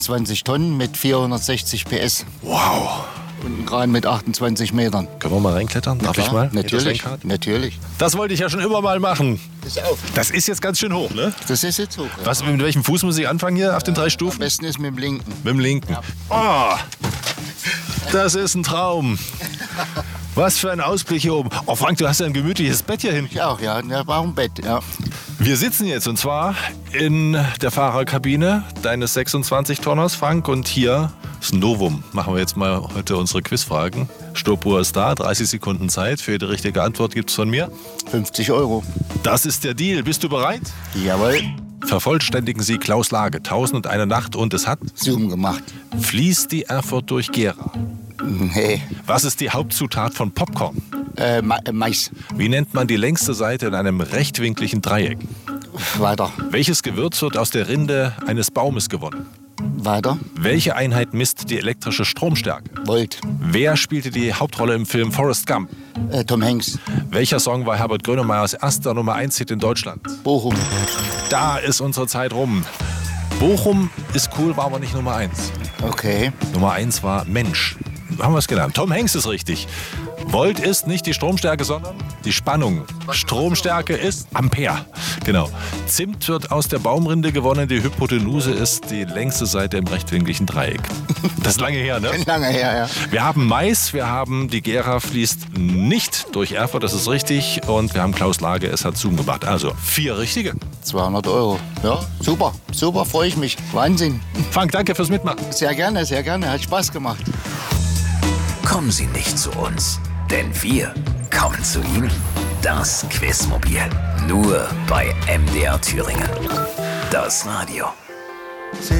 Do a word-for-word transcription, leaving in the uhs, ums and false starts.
zwanzig Tonnen mit vierhundertsechzig P S. Wow. Und ein Kran mit achtundzwanzig Metern. Können wir mal reinklettern? Darf Ja, ich mal? Natürlich, natürlich. Das wollte ich ja schon immer mal machen. Das auch. Das ist jetzt ganz schön hoch, ne? Das ist jetzt hoch. Ja. Was, mit welchem Fuß muss ich anfangen hier auf den drei Am Stufen? besten ist mit dem linken. Mit dem linken. Oh, das ist ein Traum. Was für ein Ausblick hier oben. Oh Frank, du hast ja ein gemütliches Bett hier hinten. Ich auch, ja. Ja, war ein Bett, ja. Wir sitzen jetzt und zwar in der Fahrerkabine deines sechsundzwanzig-Tonners, Frank. Und hier ist ein Novum. Machen wir jetzt mal heute unsere Quizfragen. Stoppuhr ist da, dreißig Sekunden Zeit. Für jede richtige Antwort gibt es von mir fünfzig Euro. Das ist der Deal. Bist du bereit? Jawohl. Vervollständigen Sie Klaus Lage. Tausend und eine Nacht und es hat Zoom gemacht. Fließt die Erfurt durch Gera. Nee. Was ist die Hauptzutat von Popcorn? Äh, Ma äh, Mais. Wie nennt man die längste Seite in einem rechtwinkligen Dreieck? Weiter. Welches Gewürz wird aus der Rinde eines Baumes gewonnen? Weiter. Welche Einheit misst die elektrische Stromstärke? Volt. Wer spielte die Hauptrolle im Film Forrest Gump? Äh, Tom Hanks. Welcher Song war Herbert Grönemeyers erster Nummer eins Hit in Deutschland? Bochum. Da ist unsere Zeit rum. Bochum ist cool, war aber nicht Nummer eins. Okay. Nummer eins war Mensch. Haben wir es gelernt. Tom Hanks ist richtig. Volt ist nicht die Stromstärke, sondern die Spannung. Stromstärke ist Ampere. Genau. Zimt wird aus der Baumrinde gewonnen. Die Hypotenuse ist die längste Seite im rechtwinkligen Dreieck. Das ist lange her, ne? Lange her, ja. Wir haben Mais, wir haben die Gera fließt nicht durch Erfurt, das ist richtig. Und wir haben Klaus Lage, es hat Zoom gemacht. Also vier richtige. zweihundert Euro. Ja, super. Super, freue ich mich. Wahnsinn. Frank, danke fürs Mitmachen. Sehr gerne, sehr gerne. Hat Spaß gemacht. Kommen Sie nicht zu uns, denn wir kommen zu Ihnen. Das Quizmobil. Nur bei M D R Thüringen. Das Radio.